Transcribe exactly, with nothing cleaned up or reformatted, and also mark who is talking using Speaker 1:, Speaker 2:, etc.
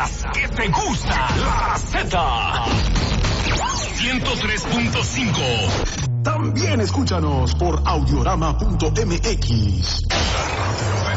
Speaker 1: las que te gusta. La Z. ciento tres punto cinco.
Speaker 2: También escúchanos por audiorama punto m x. La radio